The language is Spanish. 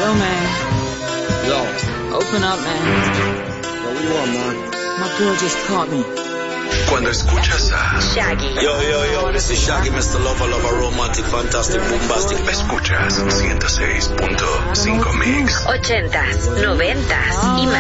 Yo, man. Yo. Open up, man. What do you want, man? My girl just caught me. Cuando escuchas a Shaggy. Yo, this is Shaggy, Mr. Lover, romantic, fantastic, bombastic. Escuchas 106.5 Mix. 80s, 90s y más.